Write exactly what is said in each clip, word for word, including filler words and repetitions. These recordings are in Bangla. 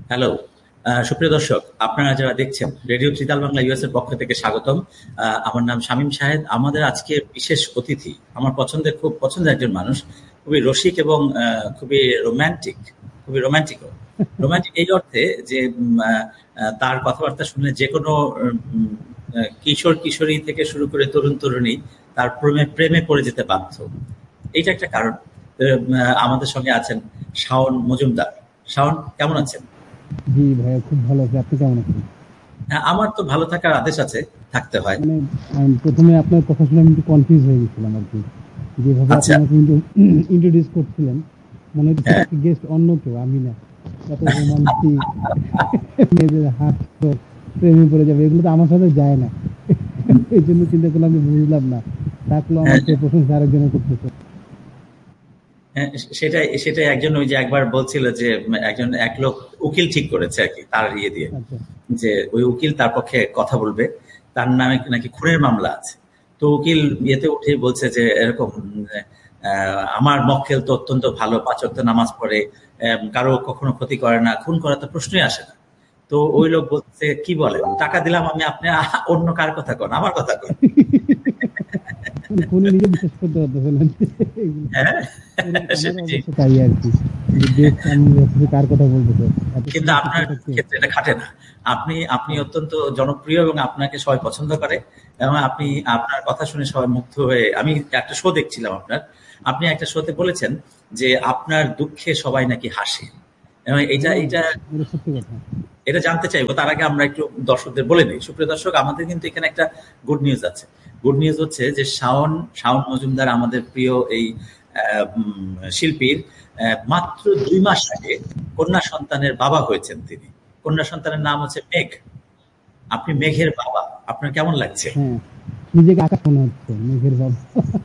হ্যালো। আহ, সুপ্রিয় দর্শক, আপনারা যারা দেখছেন রেডিও ত্রিতাল বাংলা ইউএস এর পক্ষ থেকে স্বাগতম। আহ, আমার নাম শামীম শাহেদ। আমাদের আজকে বিশেষ অতিথি আমার পছন্দের খুব পছন্দের একজন মানুষ, খুবই রসিক এবং আহ, খুবই রোমান্টিক, খুবই রোমান্টিক রোমান্টিক এই অর্থে যে উম, আহ, আহ, তার কথাবার্তা শুনলে যে কোনো উম, আহ, কিশোর কিশোরী থেকে শুরু করে তরুণ তরুণী তার প্রেমে প্রেমে পড়ে যেতে বাধ্য। এইটা একটা কারণ। আহ, আমাদের সঙ্গে আছেন শাওন মজুমদার। শাওন, কেমন আছেন? জি ভাইয়া, খুব ভালো আছি। আপনি কেমন আছেন? হ্যাঁ, আমার তো ভালো থাকার আদেশ আছে, থাকতে হয়। মানে আমি প্রথমে আপনার কথা শুনে আমি একটু কনফিউজ হয়ে গেছিলাম আর কি। যেভাবে আপনি আচ্ছা। আমাকে ইন্ট্রোডিউস করছিলেন, মনে হচ্ছে হ্যাঁ। গেস্ট অন্য কেউ, আমি না। এত রোমান্টিক, মেয়েদের হাত ধরে প্রেমে পড়ে যাবে, এগুলো তো আমার সাথে যায় না। এই জন্য চিন্তা করলাম, আমি বুঝলাম না থাকলো আমার হ্যাঁ, চেয়ে প্রশংসা আরেকজনের করতেছে। হ্যাঁ, সেটাই সেটাই একজন ওই যে একবার বলছিল যে উম, একজন এক লোক উকিল ঠিক করেছে আর কি, তার ইয়ে দিয়ে, আচ্ছা। যে ওই উকিল তার পক্ষে কথা বলবে, তার নামে নাকি খুনের মামলা আছে। তো উকিল ইয়েতে উঠে বলছে যে এরকম উম, আহ, আমার মক্কেল তো অত্যন্ত ভালো, পাঁচ ওয়াক্ত নামাজ পড়ে, আহ, কারো কখনো ক্ষতি করে না, খুন করা তো প্রশ্নই আসে না। তো ওই লোক বলছে, কি বলেন, টাকা দিলাম আমি, আপনি আহ, অন্য কার কথা কন, আমার কথা কন। মানে ফোনে নিজে বিশ্বাস করতে পারতেছে না যে এগুলো। হ্যাঁ। এরকম আমারও সেটাই। অবশ্য তাই আর কি, যে গেস্ট আমি ভাবতেছি কার কথা বলতেছে, এত কিন্তু সুন্দর আপনার শিক্ষকটা কে? ক্ষেত্রে এটা খাটে না। আপনি আপনি অত্যন্ত জনপ্রিয় এবং আপনাকে সবাই পছন্দ করে, এবং আপনি আপনার কথা শুনে সবাই মুগ্ধ হয়ে, আমি একটা শো দেখছিলাম আপনার, আপনি একটা শোতে বলেছেন যে আপনার দুঃখে সবাই নাকি হাসে। এবং এটা হ্যাঁ, এটা এটা সত্যি কথা। এটা জানতে চাইবো। তার আগে আমরা একটু দর্শকদের বলে দিই, সুপ্রিয় দর্শক, আমাদের কিন্তু এখানে একটা গুড নিউজ আছে। গুড নিউজ হচ্ছে যে শাওন শাওন মজুমদার, আমাদের প্রিয় এই আহ, উম, শিল্পীর আহ, মাত্র দুই মাস আগে কন্যা সন্তানের বাবা হয়েছেন তিনি। কন্যা সন্তানের নাম হচ্ছে মেঘ। আপনি মেঘের বাবা, আপনার কেমন লাগছে? হ্যাঁ, নিজেকে আকাশ মনে হচ্ছে, মেঘের বাবা।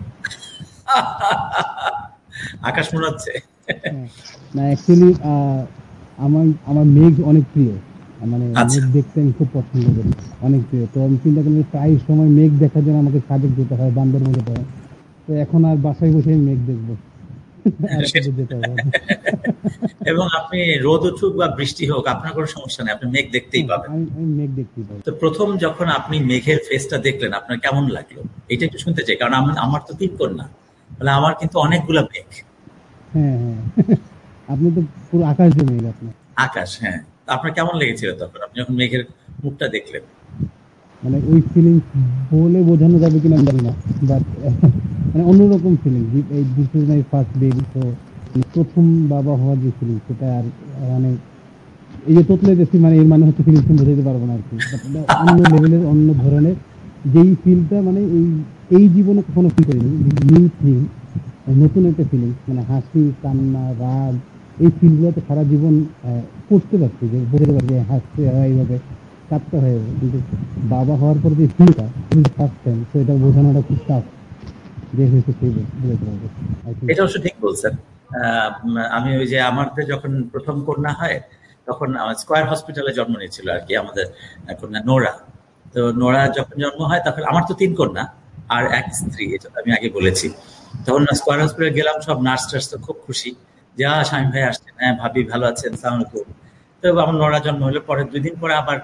আকাশ মনে হচ্ছে। হ্যাঁ, না অ্যাকচুয়ালি আমার আমার মেঘ অনেক প্রিয়। আহ, মানে আচ্ছা। মেঘ দেখতে আমি খুব পছন্দ করি, অনেক প্রিয়। তো আমি চিন্তা করলাম যে প্রায় সময় মেঘ দেখার জন্য আমাকে সাজেক যেতে হয়, বান্দরবন যেতে হয়। তো এখন আর বাসায় বসে আমি মেঘ দেখবো, আর সাজেক যেতে হবে না। এবং আপনি রোদ উঠুক বা বৃষ্টি হোক, আপনার কোনো সমস্যা নেই, আপনি মেঘ দেখতেই হ্যাঁ, পাবেন। আমি আমি মেঘ দেখতেই পাবো। তো প্রথম যখন আপনি মেঘের ফেসটা দেখলেন, আপনার কেমন লাগলো? এটা একটু শুনতে চাই, কারণ আমি, আমার তো তিন কন্যা, তাহলে আমার কিন্তু অনেকগুলা মেঘ। হ্যাঁ, হ্যাঁ। আপনি তো পুরো আকাশ দিয়ে মেঘ আপনি। আকাশ, হ্যাঁ। তো আপনার কেমন লেগেছিল তখন আপনি যখন মেঘের মুখটা দেখলেন? মানে ওই ফিলিংস বলে বোঝানো যাবে কিনা আমি জানি না, বাট মানে অন্যরকম ফিলিংস। এই this is my first baby. তো প্রথম বাবা হওয়ার যে ফিলিংস, সেটা আর আহ, মানে এই যে তোতলে দেখছি, মানে এর মানে হচ্ছে ফিলিংস বোঝাতে পারবো না আর কি। বাট এটা অন্য লেভেলের, অন্য ধরনের যেই ফিলটা, মানে এই এই জীবনে কখনো ফিল করিনি। নিউ ফিল, নতুন একটা ফিলিংস, মানে হাসি, কান্না, রাগ, এই ফিলগুলো তো সারা জীবন আহ, করতে পারছি, যে বোঝাতে পারছি যে হাসতে হয় এইভাবে, কাঁদতে হয় এইভাবে। কিন্তু বাবা হওয়ার পর যে ফিলটা, ফার্স্ট টাইম, তো এটা বোঝানোটা খুব টাফ। যে হয়েছে সেই বোঝাতে পারবে, আই থিঙ্ক এটা সো। অবশ্য ঠিক বলছেন। আহ, উম, আমি ওই যে আমাদের যখন প্রথম কন্যা হয়, তখন স্কয়ার হসপিটালে জন্ম নিয়েছিল আর কি আমাদের আহ, কন্যা নোরা। তো নোরা যখন জন্ম হয়, তখন আমার তো তিন কন্যা আর এক স্ত্রী, এটা তো আমি আগে বলেছি। তখন স্কয়ার হসপিটালে গেলাম, সব নার্স টার্স তো খুব খুশি যে আহ, স্বামী ভাই আসছেন, হ্যাঁ ভাবি ভালো আছেন, সালাম আলাইকুম। তো আমার নোরা জন্ম হলো, পরে দুই দিন পরে আবার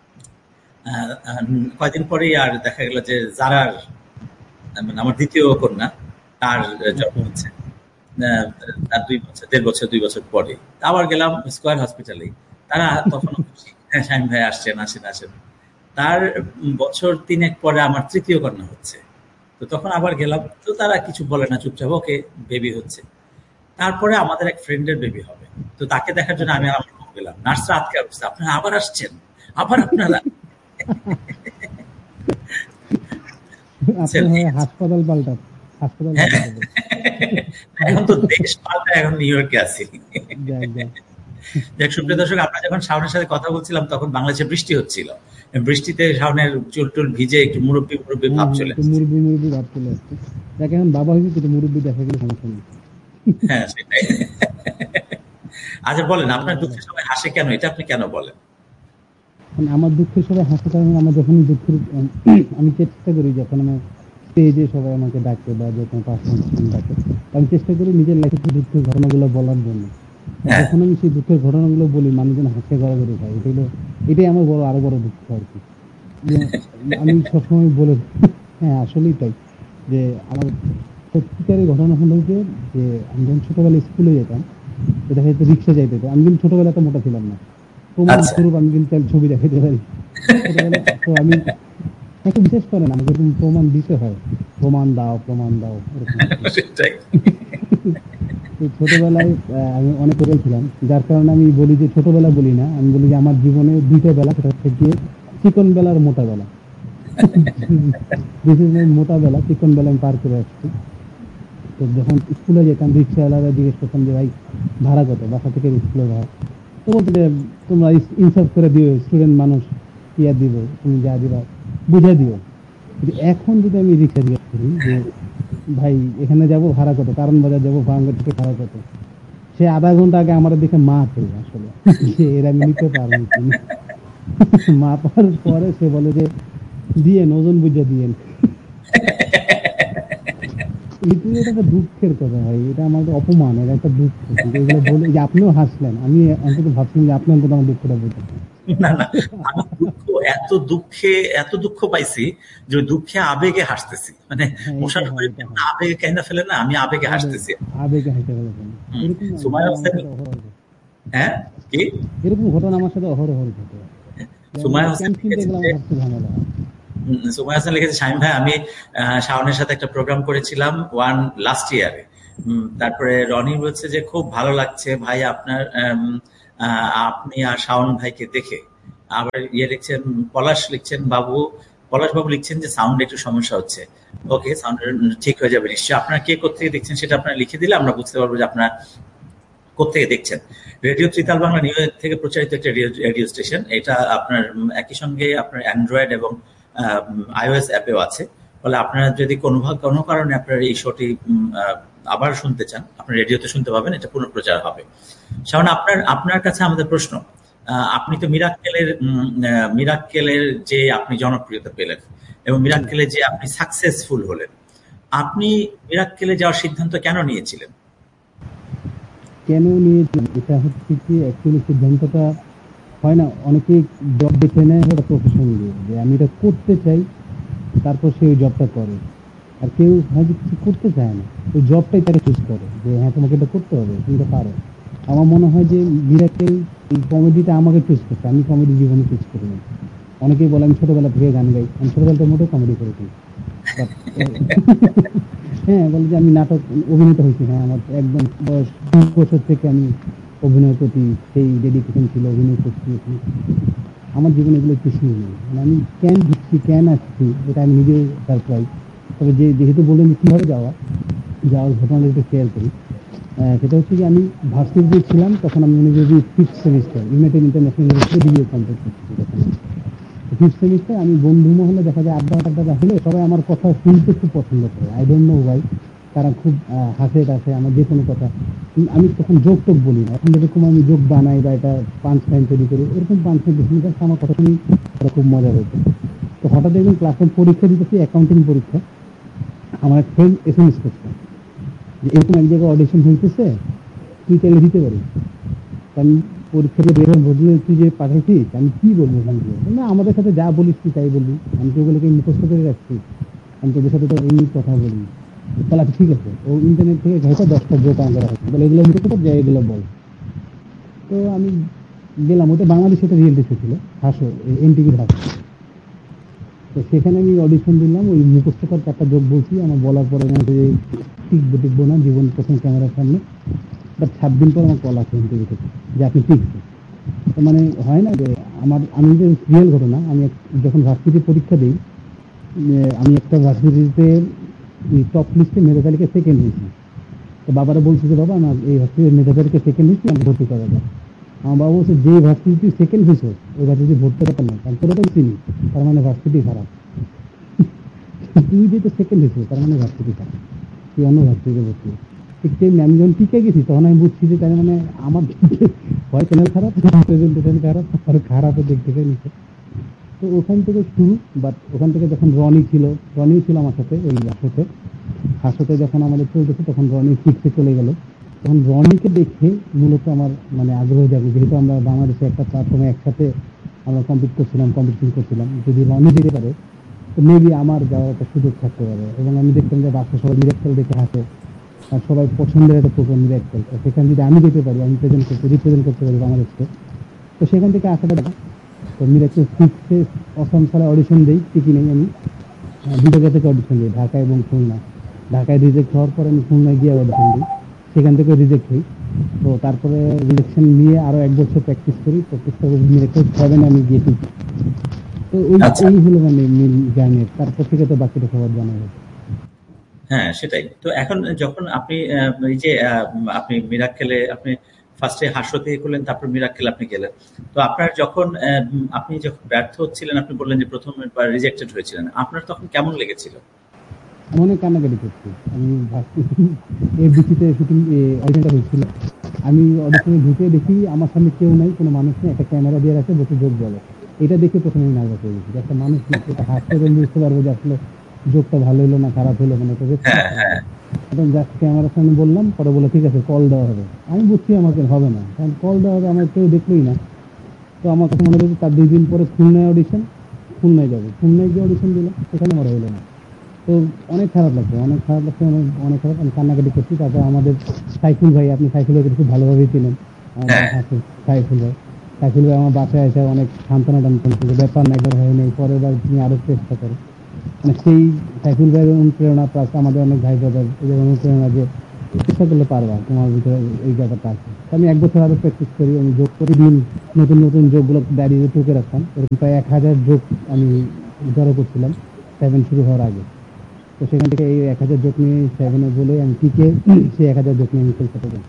আহ, আহ, কয়দিন পরেই আর দেখা গেল যে জারার, মানে আমার দ্বিতীয় কন্যা, তার জন্ম আচ্ছা। হচ্ছে। আহ, তার দুই বছর, দেড় বছর দুই বছর পরে আবার গেলাম স্কয়ার হসপিটালে। তারা তখনও খুশি, হ্যাঁ স্বামী ভাই আসছেন, আসেন আসেন। তার বছর তিনেক পরে আমার তৃতীয় কন্যা হচ্ছে। তো তখন আবার গেলাম, তো তারা কিছু বলে না, চুপচাপ ওকে, বেবি হচ্ছে। তারপরে আমাদের এক ফ্রেন্ডের বেবি হবে। তো তাকে দেখার জন্য আচ্ছা। আমি আর আমার মা গেলাম, নার্সরা আটকে উঠছে, আপনারা আবার আসছেন, আবার আপনারা, আপনি বুঝছেন? হয় হাসপাতাল পাল্টা, হাসপাতাল হ্যাঁ, পাল্টাতে হবে। এখন তো দেশ পাল্টা, এখন নিউ ইয়র্কে আছি। যাক যাক। দেখ সুপ্রিয় মানে দর্শক, আমরা যখন শাওনের সাথে কথা বলছিলাম তখন বাংলাদেশে বৃষ্টি হচ্ছিল। বৃষ্টিতে শাওনের চুল টুল ভিজে একটু মুরব্বি মুরব্বি হ্যাঁ, ভাব হ্যাঁ, চলে একটু আসছে। মুরব্বি মুরব্বি ভাব চলে আসছে। যাকে এখন বাবা হয়েছে, কিন্তু মুরব্বি দেখা গেলে সমস্যা নেই। হ্যাঁ, সেটাই। আচ্ছা বলেন, আল্লাহ আপনার ভালো। দুঃখে সবাই হাসে কেন, এটা আপনি কেন বলেন? মানে আমার দুঃখের সবাই হাসে, কারণ আমার যখন দুঃখের উম, আমি চেষ্টা করি, যখন আমার স্টেজে সবাই আমাকে ডাকে বা যখন পারফরমেন্স ডাকে, আমি চেষ্টা করি নিজের লাইফের দুঃখের ঘটনাগুলো বলার জন্য। হ্যাঁ। যখন আমি সেই দুঃখের ঘটনাগুলো বলি মানুষজন হাসতে গড়াগড়ি খায়, এটা হলো এটাই আমার বড় আরো বড় দুঃখ আর কি। যে আমি সবসময় বলে হ্যাঁ আসলেই তাই, যে আমার সত্যিকারের ঘটনা হলো যে যে আমি যখন ছোটবেলায় স্কুলে যেতাম, তো দেখা যেত রিক্সা যাইতে হতো। আমি কিন্তু ছোটবেলায় তো মোটা ছিলাম না, প্রমাণ আচ্ছা। স্বরূপ আমি কিন্তু ছবি দেখাতে পারি ছোটবেলায়। তো আমি একটু বিশেষ করে না, আমাকে এরকম প্রমাণ দিতে হয়, প্রমাণ দাও প্রমাণ দাও এরকম আর কি। সেটাই। তো ছোটবেলায় আহ, আমি অনেক করে ছিলাম, যার কারণে আমি বলি যে ছোটবেলা বলি না, আমি বলি যে আমার জীবনে দুইটা বেলা, সেটা হচ্ছে গিয়ে চিকন বেলা আর মোটা বেলা। দিস ইজ মাই মোটা বেলা, চিকন বেলা আমি পার করে আসছি। তো যখন স্কুলে যেতাম রিক্সাওয়ালারা জিজ্ঞেস করতাম যে ভাই ভাড়া কত, বাসা থেকে স্কুলে ভাড়া, তো বলতে যে তোমরা ইনসাফ করে দিও, স্টুডেন্ট মানুষ কি আর দিব, তুমি যা দিবা বুঝে দিও। কিন্তু এখন যদি আমি রিক্সা জিজ্ঞেস করি যে ভাই এখানে যাব ভাড়া কত, কারণ বাজার যাবো ভাঙ্গা থেকে ভাড়া কত, সে আধা ঘন্টা আগে আমার দিকে মা ছিল আসলে যে এর আমি নিতে পারবো কিনা। মা পাওয়ার পরে সে বলে যে দিয়েন, ওজন বুঝে দিয়েন। এটা এটা একটা দুঃখের কথা ভাই, এটা আমার একটা অপমান, এটা একটা দুঃখ। কিন্তু এগুলো বলে যে আপনিও হাসলেন, আমি অন্তত ভাবছিলাম যে আপনি অন্তত আমার দুঃখটা বুঝেন। না, না, আমি দুঃখ এত দুঃখে এত দুঃখ পাইছি যে ওই দুঃখে আবেগে হাসতেছি। মানে হ্যাঁ এটা মোশাররফ হয়, করিম এটা যেমন হয়, আবেগে কাইন্দা ফেলে না, আমি আবেগে আবেগ, হাসতেছি। আবেগে হেঁটে ফেলেছেন। হুম। এরকম সুমাইয়া ঘটনা আমার হোসেন। সাথে অহরহ ঘটে। হ্যাঁ, কি? এরকম ঘটনা আমার সাথে অহরহ ঘটে। যে আমি সুমাইয়া একটা হোসেন পেন্সিল লিখেছেন দেখলাম যে আমার হাতে ঝামেলা। উম, সুমাইয়া হাসান লিখেছে, শামীম ভাই আমি আহ, শাওনের সাথে একটা প্রোগ্রাম করেছিলাম ওয়ান লাস্ট ইয়ারে। তারপরে রনি বলছে যে খুব ভালো লাগছে ভাই আপনার উম, আহ, আপনি আর শাওন ভাইকে দেখে। আবার ইয়ে লিখছেন, পলাশ লিখছেন বাবু, পলাশ বাবু লিখছেন যে সাউন্ড একটু সমস্যা হচ্ছে। ওকে, সাউন্ড ঠিক হয়ে যাবে নিশ্চয়ই। আপনারা কে কোথেকে দেখছেন সেটা আপনারা লিখে দিলে আমরা বুঝতে পারবো যে আপনারা কোথেকে দেখছেন। Radio tritaal Bangla new York থেকে প্রচারিত একটা রেডিও স্টেশন। এটা আপনার উম, একই সঙ্গে আপনার অ্যান্ড্রয়েড এবং আইওএস অ্যাপেও আছে। ফলে আপনারা যদি কোনো ভাগ- কোনো কারণে আপনার এই শোটি উম, আহ, আবার শুনতে চান, আপনি রেডিওতে শুনতে পাবেন, এটা পুনঃপ্রচার হবে। শাওন, আপনার আপনার কাছে আমাদের প্রশ্ন, আহ, আপনি তো মিরাক্কেলের উম, আহ, মিরাক্কেলের যে আপনি জনপ্রিয়তা পেলেন এবং জি। মিরাক্কেলে যে আপনি সাকসেসফুল হলেন, আপনি মিরাক্কেলে যাওয়ার সিদ্ধান্ত কেন নিয়েছিলেন? কেন নিয়েছিলাম, এটা হচ্ছে কি অ্যাকচুয়ালি সিদ্ধান্তটা হয় না, অনেকে জব বেছে নেয় ওটা প্রফেশন দিয়ে, যে আমি এটা করতে চাই, তারপর সে ওই জবটা করে। আর কেউ হয়তো কিছু করতে চায় না, ওই জবটাই তাকে চুজ করে যে হ্যাঁ তোমাকে এটা করতে হবে, তুমি এটা পারো। আমার মনে হয় যে মিরাকেল এই কমেডিটা আমাকে চুজ করছে, আমি কমেডি জীবনে চুজ করিনি। অনেকেই বলে আমি ছোটবেলা থেকে গান গাই, আমি ছোটবেলাটা মোটেও কমেডি করেছি, বাট হ্যাঁ বলে যে আমি নাটক অভিনেতা হয়েছি, হ্যাঁ আমার একদম বয়স দুই বছর থেকে আমি অভিনয়ের প্রতি সেই ডেডিকেশন ছিল, অভিনয় করছি এখন। আমার জীবনে এগুলো কিছুই নেই, মানে আমি কেন ঢুকছি কেন আসছি এটা আমি নিজেও সারপ্রাইজ। তবে যে যেহেতু বললেন যে কীভাবে যাওয়া, যাওয়ার ঘটনাটা একটু শেয়ার করি। আহ, সেটা হচ্ছে যে আমি ভার্সিটিতে ছিলাম তখন, আমি মনে করি fifth semester United international university degree complete করছি তখন। ফিফথ সেমিস্টার আমি বন্ধু মহলে দেখা যায় আড্ডা টাড্ডা হলে সবাই আমার কথা শুনতে খুব পছন্দ করে, আই ডোন্ট নো ওয়াই। তারা খুব আহ, হাসে টাসে আমার যে কোনো কথা। উম, আমি তখন যোগ টোক বলি না, এখন যেরকম আমি যোগ বানাই বা এটা পাঁচ লাইন তৈরি করি, এরকম পাঁচ লাইন বেশি কাছে আমার কথা শুনি, তারা খুব মজা হয়েছে। তো হঠাৎ একদিন ক্লাসে পরীক্ষা দিতেছি, অ্যাকাউন্টিং পরীক্ষা, আমার এক ফ্রেন্ড এস এম এস করছে যে এরকম এক জায়গায় অডিশন হইতেছে, তুই চাইলে দিতে পারিস। আমি পরীক্ষাটা বের হয়ে বদলে তুই যে পাঠাইছিস, আমি কি বলবো ওখান থেকে, না আমাদের সাথে যা বলিস তুই তাই বলবি, আমি তো ওগুলোকে মুখস্থ করে রাখছি, আমি তোদের সাথে তো এমনি কথা বলি। তাহলে আচ্ছা ঠিক আছে, ও ইন্টারনেট থেকে হয়তো দশটা জোক আনতে রাখছে, বলে এগুলো মুখস্থ কর, যাই এগুলো বল। তো আমি গেলাম, ওটা বাংলাদেশে একটা রিয়েলিটি শো ছিল, হাসো, এন টিভির হাসো। তো সেখানে আমি অডিশন দিলাম, ওই মুখস্থ কর চারটা জোক বলছি, আমার বলার পরে মনে হচ্ছে যে টিকবো টিকবো না জীবন প্রথম ক্যামেরার সামনে। বাট সাত দিন পর আমার কল আসে এন টিভি থেকে যে আপনি টিকছে। তো মানে হয় না যে আমার, আমি যে রিয়েল ঘটনা, আমি এক- যখন ভার্সিটি পরীক্ষা দিই, উম, আমি একটা ভার্সিটিতে টপ লিস্টে মেধা তালিকায় সেকেন্ড হয়েছি। তো বাবারা বলছে যে বাবা আমার এই ভার্সিটির মেধা তালিকায় সেকেন্ড হয়েছি, আমি ভর্তি করা যায়। আমার বাবা বলছে যে ভার্সিটি সেকেন্ড হয়েছে ওই ভার্সিটি ভর্তি করা না, কারণ তোরা তো চিনি, তার মানে ভার্সিটি খারাপ। তুই যেহেতু সেকেন্ড হয়েছে তার মানে ভার্সিটি খারাপ, তুই অন্য ভার্সিটিতে ভর্তি হ। ঠিক তেমনি আমি যখন টিকে গেছি তখন আমি বুঝছি যে তার মানে আমার হয় চ্যানেল খারাপ, প্রেজেন্টেশন খারাপ, আর খারাপও দিক থেকে নিচ্ছে। তো ওখান থেকে শুরু। বাট ওখান থেকে যখন রনি ছিল, রনিও ছিল আমার সাথে ওই হাসতে, হাসতে যখন আমাদের চলতেছে তখন রনি সিক্সে চলে গেল। তখন রনিকে দেখে মূলত আমার মানে আগ্রহ জাগে, যেহেতু আমরা বাংলাদেশে একটা প্ল্যাটফর্মে একসাথে আমরা কম্পিট করছিলাম কম্পিটিশন করছিলাম, যদি রনি যেতে পারে তো মেবি আমার যাওয়ার একটা সুযোগ থাকতে পারে। এবং আমি দেখতাম যে বাচ্চা সবাই মিরাক্কেল দেখে হাসে, আর সবাই পছন্দের একটা প্রোগ্রাম মিরাক্কেল, সেখানে যদি আমি যেতে পারি, আমি প্রেজেন্ট করতে রিপ্রেজেন্ট করতে পারি বাংলাদেশকে, তো সেখান থেকে আশাটা দেখা। তো মিরাক্কেল সিক্সে অসম সালে অডিশন দিই, টিকি নেই আমি দুটো জায়গা থেকে অডিশন দিই, ঢাকা এবং খুলনা। ঢাকায় রিজেক্ট হওয়ার পরে আমি খুলনায় গিয়ে অডিশন দিই, সেখান থেকে রিজেক্ট হই। তো তারপরে রিজেকশন নিয়ে আরো এক বছর প্র্যাকটিস করি, প্র্যাকটিস করে মিরাক্কেল সেভেন আমি গিয়েছি। তো ওই আচ্ছা এই হলো মানে মিল জার্নি, তারপর থেকে তো বাকিটা সবার জানা যায়। হ্যাঁ সেটাই তো। এখন যখন আপনি আহ, এই যে আহ, আপনি মিরাক্কেলে আপনি ফার্স্টে হাস্যতে করলেন, তারপর মিরাক্কেল আপনি গেলেন, তো আপনার যখন আহ, আপনি যখন ব্যর্থ হচ্ছিলেন, আপনি বললেন যে প্রথম রিজেক্টেড হয়েছিলেন, আপনার তখন কেমন লেগেছিল? আমি অনেক কান্নাকাটি করছি। আমি ভাবছি এফডিসিতে শুটিং অডিশনটা হয়েছিল, আমি অডিশনে ঢুকে দেখি আমার সামনে কেউ নাই, কোনো মানুষ নেই, একটা ক্যামেরা দিয়ে রাখে বসে যোগ বলে। এটা দেখে প্রথমে আমি নার্ভাস হয়ে গেছি, যে একটা মানুষ নেই, এটা হাসতে এবং বুঝতে পারবো যে আসলে যোগটা ভালো হলো না খারাপ হলো, মানে এটা হ্যাঁ রেসপন্স হ্যাঁ একদম জাস্ট ক্যামেরার সামনে বললাম, পরে বলে ঠিক আছে কল দেওয়া হবে। আমি বুঝছি আমাকে হবে না, কারণ কল দেওয়া হবে আমার কেউ দেখলোই না। তো আমার কাছে মনে হচ্ছে তার দুই দিন পরে খুলনায় অডিশন, খুলনায় যাবো, খুলনায় গিয়ে অডিশন দিলাম, সেখানে আমার হলো না। তো অনেক খারাপ লাগছে, অনেক খারাপ লাগছে, অনেক অনেক খারাপ, আমি কান্নাকাটি করছি। তারপর আমাদের সাইফুল ভাই, আপনি সাইফুল ভাইকে খুব ভালোভাবেই চিনেন, আমাদের হ্যাঁ হাসির সাইফুল ভাই। সাইফুল ভাই আমার বাসায় এসে অনেক সান্ত্বনা টান্ত্বনা করছে, ব্যাপার না, একবার হয় নাই, পরের বার তুমি আরো চেষ্টা করো। মানে সেই সাইফুল ভাইয়ের অনুপ্রেরণা প্লাস আমাদের অনেক ভাই ব্রাদার এদের অনুপ্রেরণা, যে চেষ্টা করলে পারবা, তোমার ভিতরে এই ব্যাপারটা আছে। তো আমি এক বছর আরো প্র্যাকটিস করি, আমি যোগ প্রতিদিন নতুন নতুন যোগগুলো ডায়েরিতে টুকে রাখতাম, এরকম প্রায় এক হাজার যোগ আমি জড়ো করছিলাম সেভেন শুরু হওয়ার আগে। তো সেখান থেকে এই এক হাজার যোগ নিয়ে সেভেনে বলে আমি টিকে সেই এক হাজার যোগ নিয়ে আমি খেলতে পারি।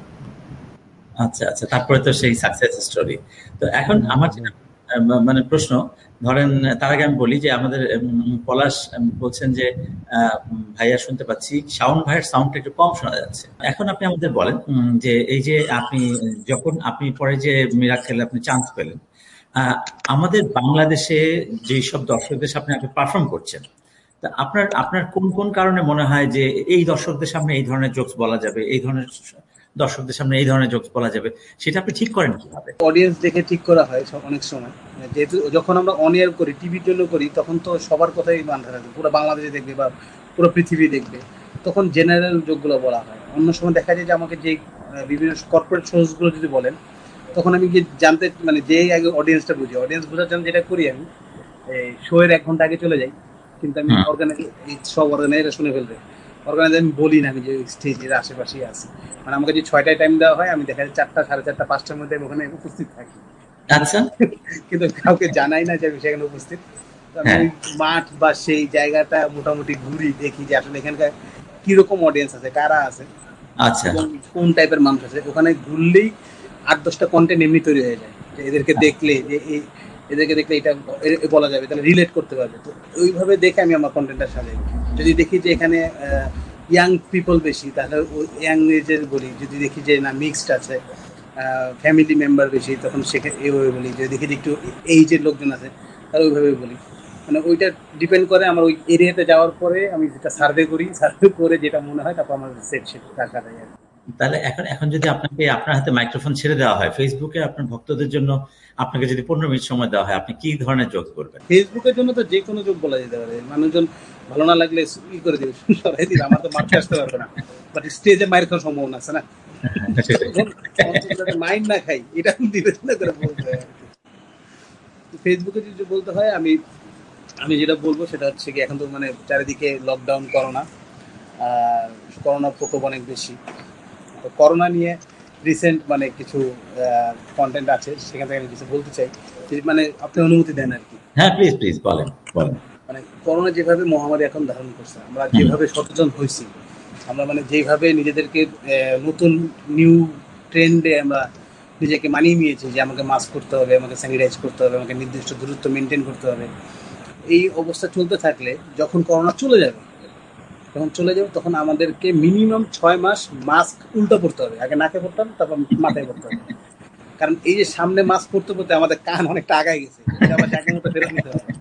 আচ্ছা আচ্ছা, তারপরে তো সেই সাকসেস স্টোরি। তো এখন আমার যেটা আহ, মানে প্রশ্ন, ধরেন তার আগে আমি বলি যে আমাদের উম, পলাশ উম, বলছেন যে আহ, উম, ভাইয়া শুনতে পাচ্ছি শাওন ভাইয়ের সাউন্ডটা একটু কম শোনা যাচ্ছে। এখন আপনি আমাদের বলেন উম, যে এই যে আপনি যখন আপনি পরে যে মিরাক্কেলে আপনি চান্স পেলেন, আহ, আমাদের বাংলাদেশে যেসব দর্শকদের সামনে আপনি পারফর্ম করছেন, তা আপনার আপনার কোন কোন কারণে মনে হয় যে এই দর্শকদের সামনে এই ধরনের জোকস বলা যাবে, এই ধরনের দর্শকদের সামনে এই ধরনের জোকস বলা যাবে, সেটা আপনি ঠিক করেন কিভাবে? অডিয়েন্স দেখে ঠিক করা হয় সব অনেক সময়। যেহেতু যখন আমরা অন এয়ার করি, টিভির জন্য করি, তখন তো সবার কথাই মাথা রাখবে, পুরো বাংলাদেশে দেখবে বা পুরো পৃথিবী দেখবে, তখন জেনারেল যোগগুলো বলা হয়। অন্য সময় দেখা যায় যে আমাকে যে আহ, বিভিন্ন কর্পোরেট শোজগুলো যদি বলেন, তখন আমি গিয়ে জানতে মানে যেই আগে অডিয়েন্সটা বুঝি, অডিয়েন্স বোঝার জন্য যেটা করি আমি, এই শো এর এক ঘন্টা আগে চলে যাই। কিন্তু আমি হুম। অর্গানাইজ সব অর্গানাইজার শুনে ফেলবে, অর্গানাইজার আমি বলি না আমি যে স্টেজের আশেপাশেই আছি। মানে আমাকে যে ছয়টায় টাইম দেওয়া হয়, আমি দেখা যায় চারটা সাড়ে চারটা পাঁচটার মধ্যে আমি ওখানে উপস্থিত থাকি, আচ্ছা। কিন্তু কাউকে জানাই না যে আমি সেখানে উপস্থিত। তো আমি হ্যাঁ। ওই মাঠ বা সেই জায়গাটা মোটামুটি ঘুরি, দেখি যে আসলে এখানকার কিরকম অডিয়েন্স আছে, কারা আছে আচ্ছা এবং কোন টাইপের মানুষ আছে। ওখানে ঘুরলেই আট দশটা কন্টেন্ট এমনি তৈরি হয়ে যায়, যে এদেরকে দেখলে যে এই এদেরকে দেখলে এটা এ- বলা যাবে, তাহলে রিলেট করতে পারবে। তো ওইভাবে দেখে আমি আমার কন্টেন্টটা সাজাই। যদি দেখি যে এখানে ইয়াং পিপল বেশি, তাহলে ইয়াং এজের বলি। যদি দেখি যে না মিক্সড আছে, ফ্যামিলি মেম্বার বেশি, তখন সেখানে এইভাবে বলি। যদি দেখি যে একটু এইজের লোকজন আছে, তাহলে ওইভাবে বলি। মানে ওইটা ডিপেন্ড করে আমার ওই এরিয়াতে যাওয়ার পরে আমি যেটা সার্ভে করি, সার্ভে করে যেটা মনে হয় তারপর আমার সেট সেট রাখা যায় আর কি। তাহলে এখন এখন যদি আপনাকে আপনার হাতে মাইক্রোফোন ছেড়ে দেওয়া হয় ফেসবুকে আপনার ভক্তদের জন্য, আপনাকে যদি পনেরো মিনিট সময় দেওয়া হয়, আপনি কি ধরনের জোক করবেন? ফেসবুকের জন্য তো যে কোনো যোগ বলা যেতে পারে, মানুষজন ভালো না লাগলে ই করে দিবে, সরাই দিবে, আমার তো মারতে আসতে পারবে না, বাট স্টেজে মায়ের খাওয়ার সম্ভাবনা আছে না। সেটাই। তখন অন্তত যাতে মাইন্ড না খাই, এটা বিবেচনা করে বলতে হয় আর কি। ফেসবুকে যদি বলতে হয়, আমি আমি যেটা বলবো সেটা হচ্ছে কি, এখন তো মানে চারিদিকে লকডাউন, করোনা, আর করোনার প্রকোপ অনেক বেশি। তো করোনা নিয়ে রিসেন্ট মানে কিছু কন্টেন্ট আছে, সেখান থেকে আমি কিছু বলতে চাই, যে মানে আপনি অনুমতি দেন আর কি। হ্যাঁ প্লিজ প্লিজ বলেন বলেন। মানে করোনা যেভাবে মহামারী এখন ধারণ করছে, আমরা হুম। যেভাবে সচেতন হয়েছি, আমরা মানে যেভাবে নিজেদেরকে আহ, নতুন নিউ ট্রেন্ডে আমরা নিজেকে মানিয়ে নিয়েছি, যে আমাকে মাস্ক করতে হবে, আমাকে স্যানিটাইজ করতে হবে, আমাকে নির্দিষ্ট দূরত্ব মেনটেন করতে হবে। এই অবস্থা চলতে থাকলে যখন করোনা চলে যাবে, যখন চলে যাবে তখন আমাদেরকে মিনিমাম ছয় মাস মাস্ক উল্টো পড়তে হবে। আগে নাকে পড়তাম, তারপর মাথায় পড়তে হবে। কারণ এই যে সামনে মাস্ক পড়তে পড়তে আমাদের কান অনেকটা আগায় গেছে, এটা আবার জায়গার মতো ফেরত নিতে হবে।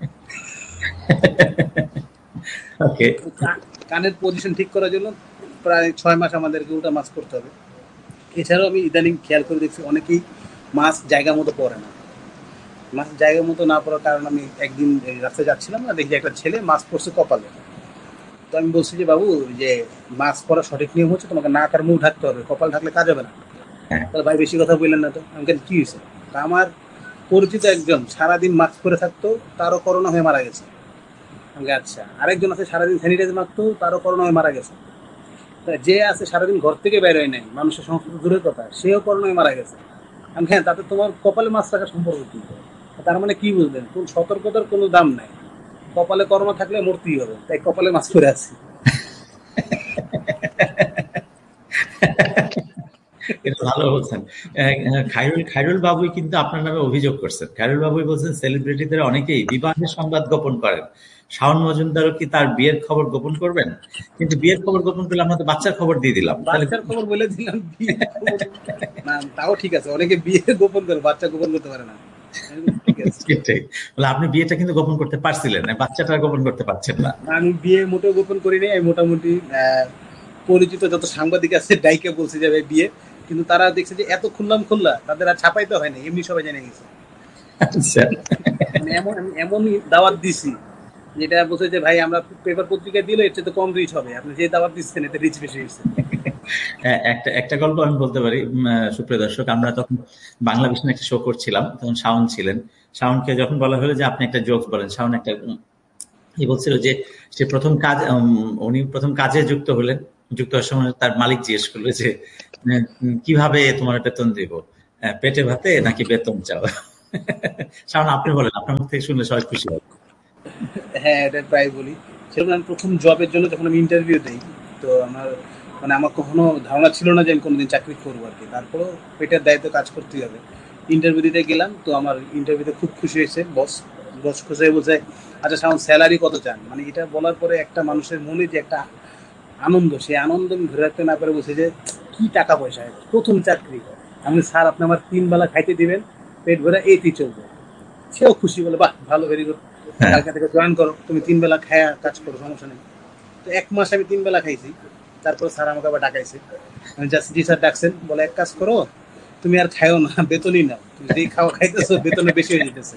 ওকে। কানের পজিশন ঠিক করার জন্য প্রায় ছয় মাস আমাদেরকে উল্টা মাস্ক করতে হবে। এছাড়াও আমি ইদানিং খেয়াল করে দেখছি অনেকেই মাস্ক জায়গা মতো পরে না। মাস্ক জায়গা মতো না পড়ার কারণ আমি একদিন রাস্তায় যাচ্ছিলাম না, দেখি একটা ছেলে মাস্ক পরছে কপালে। তো আমি বলছি যে বাবু যে মাস্ক পরা সঠিক নিয়ম হচ্ছে তোমাকে নাক আর মুখ ঢাকতে হবে, কপাল ঢাকলে কাজ হবে না। তাহলে ভাই বেশি কথা বললেন না তো। আমি কেন কি হয়েছে? আমার পরিচিত একজন সারাদিন মাস্ক পরে থাকতো, তারও করোনা হয়ে মারা গেছে। আমি আচ্ছা, আরেকজন আছে সারাদিন স্যানিটাইজার মারতো, তারও করোনা হয়ে মারা গেছে। যে আছে সারাদিন ঘর থেকে বের হয় নাই, মানুষের সংস্কৃতি দূরের কথা, সেও করোনা হয়ে মারা গেছে। আমি হ্যাঁ, তাতে তোমার কপালে মাস্ক রাখার সম্পর্ক কি? তার মানে কি বুঝলেন? কোন সতর্কতার কোনো দাম নাই। কপালে করোনা থাকলে মরতেই হবে, তাই কপালে মাস্ক পরে আছি। এটা ভালো বলছেন। খায়রুল খায়রুল বাবুই কিন্তু আপনার নামে অভিযোগ করছেন। খায়রুল বাবুই বলছেন সেলিব্রিটিদের অনেকেই বিবাহের সংবাদ গোপন করেন। শাওন মজুমদারও কি তার বিয়ের খবর গোপন করবেন? কিন্তু বিয়ের খবর গোপন করলে আমরা তো বাচ্চার খবর দিয়ে দিলাম। বাচ্চার খবর বলে দিলাম, না তাও ঠিক আছে। অনেকে বিয়ে গোপন করে, বাচ্চা গোপন করতে পারে না। আপনি বিয়েটা কিন্তু গোপন করতে পারছিলেন, বাচ্চাটা গোপন করতে পারছেন না। আমি বিয়ে মোটেও গোপন করিনি। আমি মোটামুটি পরিচিত যত সাংবাদিক আছে ডাইকে বলছি যে বিয়ে, কিন্তু তারা দেখছে যে এত খুললাম খুললা, তাদের আর ছাপাইতে হয় না, এমনি সবাই জেনে গেছে। এমন এমন দাওয়াত দিছি যেটা বলছে যে ভাই আমরা পেপার পত্রিকা দিলে এর চেয়ে কম রিচ হবে, আপনি যে দাওয়াত দিচ্ছেন এতে রিচ বেশি হয়েছে। একটা একটা গল্প আমি বলতে পারি সুপ্রিয় দর্শক। আমরা তখন বাংলা ভিশন একটা শো করছিলাম, তখন শাওন ছিলেন। শাওনকে যখন বলা হলো যে আপনি একটা জোকস বলেন, শাওন একটা ই বলছিল যে সে প্রথম কাজ উনি প্রথম কাজে যুক্ত হলেন, যুক্ত হওয়ার সময় তার মালিক জিজ্ঞেস করলো যে কিভাবে তোমার বেতন দিব, পেটে ভাতে নাকি বেতন চাও? শাওন আপনি বলেন, আপনার মুখ থেকে শুনলে সবাই খুশি হবে। হ্যাঁ, এটা প্রায় বলি। সেরকম আমি প্রথম জবের জন্য যখন আমি ইন্টারভিউ দিই, তো আমার মানে আমার কখনো ধারণা ছিল না যে আমি কোনোদিন চাকরি করবো আর কি। তারপরেও পেটের দায়িত্ব কাজ করতেই হবে। ইন্টারভিউ দিতে গেলাম, তো আমার ইন্টারভিউতে খুব খুশি হয়েছে বস। বস খুশি হয়ে বলছে আচ্ছা শাওন স্যালারি কত চান? মানে এটা বলার পরে একটা মানুষের মনে যে একটা আনন্দ, সেই আনন্দ আমি ধরে রাখতে না পারে বলছে যে কি টাকা পয়সা, প্রথম চাকরি। আমি স্যার আপনি আমার তিন বেলা খাইতে দিবেন, পেট ভরে এইতেই চলবে। সেও খুশি, বলে বাহ ভালো, ভেরি গুড, কালকে থেকে জয়েন করো, তুমি তিন বেলা খায়া কাজ করো, সমস্যা নেই। তো এক মাস আমি তিন বেলা খাইছি। তারপর স্যার আমাকে আবার ডাকাইছে। আমি জাস্ট জি স্যার ডাকছেন, বলে এক কাজ করো, তুমি আর খাইও না, বেতনই নাও। তুমি যেই খাওয়া খাইতেছো বেতনে বেশি হয়ে যেতেছে,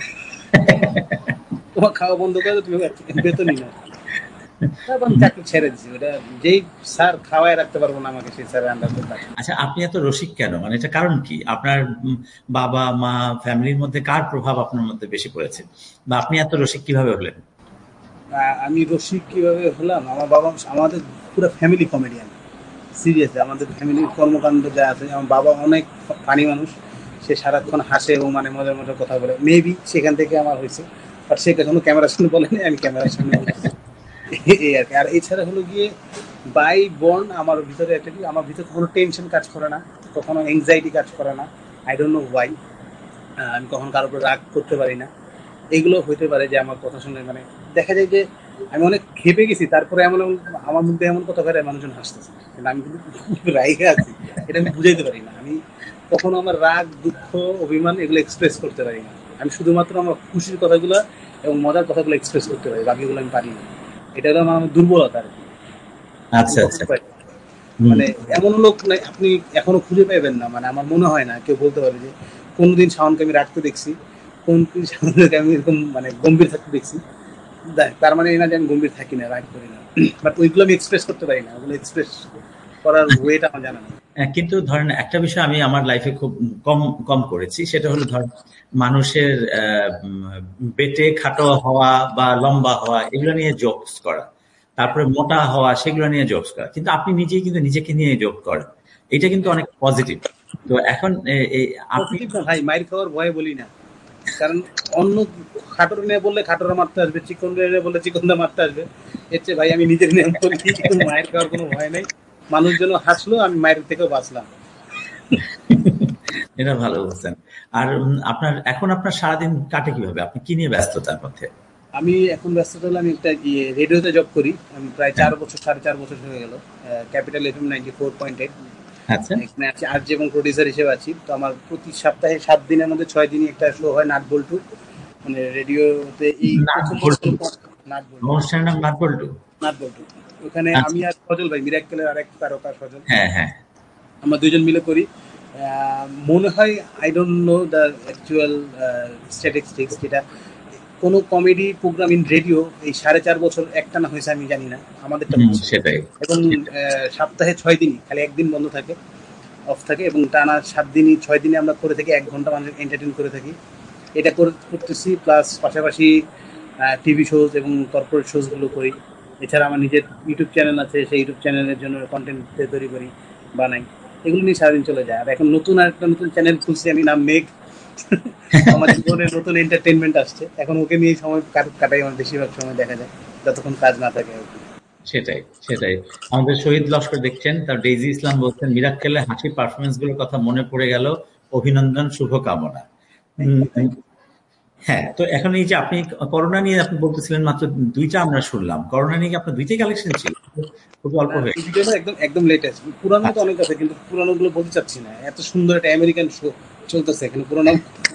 তোমার খাওয়া বন্ধ করে তুমি বেতনই নাও। তারপর আমি চাকরি ছেড়ে দিচ্ছি। ওটা যেই স্যার খাওয়াই রাখতে পারবো না আমাকে, সেই স্যারের আন্ডার করতে। আচ্ছা, আপনি এত রসিক কেন? মানে এটা কারণ কি? আপনার বাবা মা ফ্যামিলির মধ্যে কার প্রভাব আপনার মধ্যে বেশি পড়েছে, বা আপনি এত রসিক কিভাবে হলেন? আমি রসিক কিভাবে হলাম, আমার বাবা, আমাদের পুরো ফ্যামিলি কমেডিয়ান, সিরিয়াসলি। আমাদের ফ্যামিলির কর্মকাণ্ড যা আছে, আমার বাবা অনেক ফানি মানুষ, সে সারাক্ষণ হাসে এবং মানে মজার মজার কথা বলে। মেবি সেখান থেকে আমার হয়েছে, বাট সে কখনো ক্যামেরার সামনে বলেনি, আমি ক্যামেরার সামনে বলছি এই আর কি। আর এছাড়া হলো গিয়ে বাই বর্ন আমার ভিতরে একটা কি, আমার ভিতরে কখনো টেনশন কাজ করে না, কখনো এংজাইটি কাজ করে না। I don't know Y. আমি কখনো কারোর উপর রাগ করতে পারি না। এগুলো হইতে পারে যে আমার কথা শুনে মানে দেখা যায় যে আমি অনেক খেপে গেছি, তারপরে এমন আমার মধ্যে এমন কথা বেড়ে মানুষজন হাসতেছে, কিন্তু আমি কিন্তু রাগে আছি, এটা আমি বুঝাইতে পারি না। আমি কখনো আমার রাগ, দুঃখ, অভিমান এগুলো এক্সপ্রেস করতে পারি না। আমি শুধুমাত্র আমার খুশির কথাগুলো এবং মজার কথাগুলো এক্সপ্রেস করতে পারি, বাকিগুলো আমি পারি না। এটা হলো আমার দুর্বলতা আর কি। আচ্ছা আচ্ছা, মানে এমন লোক নাই আপনি এখনো খুঁজে পাইবেন না, মানে আমার মনে হয় না কেউ বলতে পারে যে কোনদিন শাওনকে আমি রাখতে দেখছি, কোন শাওনকে আমি এরকম মানে গম্ভীর থাকতে দেখছি। তার মানে এই না যে আমি গম্ভীর থাকি না, রাগ করি না, বাট ওইগুলো আমি এক্সপ্রেস করতে পারি না। ওগুলো এক্সপ্রেস করার ওয়েটা আমার জানা নেই। কিন্তু ধরেন একটা বিষয় আমি আমার লাইফে খুব কম কম করেছি, সেটা হলো ধরেন মানুষের পেটে খাটো হওয়া বা লম্বা হওয়া এগুলো নিয়ে জোকস করা, তারপরে মোটা হওয়া সেগুলো নিয়ে জোকস করা। কিন্তু আপনি নিজেই কিন্তু নিজেকে নিয়ে জোক করেন, এটা কিন্তু অনেক পজিটিভ। তো এখন আপনি ভাই মাইর খাওয়ার ভয়ে বলি না, কারণ অন্য খাটোর নিয়ে বললে খাটোরা মারতে আসবে, চিকন নিয়ে বললে চিকনটা মারতে আসবে। এর চেয়ে ভাই আমি নিজের নিয়ে বলি, মায়ের খাওয়ার কোনো ভয় নেই। মানুষ যেন হাসলো, আমি মায়ের থেকেও বাঁচলাম। এটা ভালো বলছেন। আর আপনার এখন আপনার সারাদিন কাটে কিভাবে? আপনি কি নিয়ে ব্যস্ততার মধ্যে? আমি এখন ব্যস্ততা হলে আমি একটা রেডিওতে জব করি। আমি প্রায় চার বছর সাড়ে চার বছর হয়ে গেল, capital FM ninety four point eight. আচ্ছা, এখানে আছি আরজে এবং প্রডিউসার হিসেবে আছি। তো আমার প্রতি সপ্তাহে সাত দিনের মধ্যে ছয় দিনই একটা শো হয় নাট বল্টু, মানে রেডিওতে। এই অনুষ্ঠানের নাম নাট বল্টু। নাট বল্টু। ওখানে আমি আর সজল ভাই, মিরাক্কেলের আরেক তারকা সজল, হ্যাঁ হ্যাঁ, আমরা দুইজন মিলে করি। মনে হয় I don't know the actual statistics, যেটা কোনো কমেডি প্রোগ্রাম ইন রেডিও এই সাড়ে চার বছর একটা না হয়েছে আমি জানি না, আমাদেরটা হচ্ছে। সেটাই। এবং সপ্তাহে ছয় দিনই, খালি একদিন বন্ধ থাকে, অফ থাকে, এবং টানা সাত দিনই ছয় দিনে আমরা করে থাকি, এক ঘন্টা মানুষ এন্টারটেইন করে থাকি। এটা করতেছি, প্লাস পাশাপাশি টিভি শোজ এবং কর্পোরেট শোজগুলো করি। এছাড়া আমার নিজের ইউটিউব চ্যানেল আছে, সেই ইউটিউব চ্যানেলের জন্য কন্টেন্ট তৈরি করি, বানাই, এগুলো নিয়ে সারাদিন চলে যায়। আর এখন নতুন আরেকটা নতুন চ্যানেল খুলছি আমি, নাম মেঘ। আমার জীবনে নতুন এন্টারটেইনমেন্ট আসছে, এখন ওকে নিয়ে সময় কাটাই, আমার বেশিরভাগ সময় দেখা যায় যতক্ষণ কাজ না থাকে। সেটাই সেটাই আমাদের শহীদ লস্কর দেখছেন, তার ডেইজি ইসলাম বলছেন মিরাক্কেলে হাসি পারফরমেন্স গুলোর কথা মনে পড়ে গেল, অভিনন্দন, শুভকামনা। হ্যাঁ, তো এখন এই যে আপনি করোনা নিয়ে আপনি বলতেছিলেন, মাত্র দুইটা আমরা শুনলাম, করোনা নিয়ে আপনার দুইটাই কালেকশন ছিল, খুব অল্প হয়ে একদম একদম লেটেস্ট। পুরানো তো অনেক আছে, কিন্তু পুরানো গুলো বলতে চাচ্ছি না। এত সুন্দর একটা আমেরিকান শো চলতেছে এখানে, পুরানো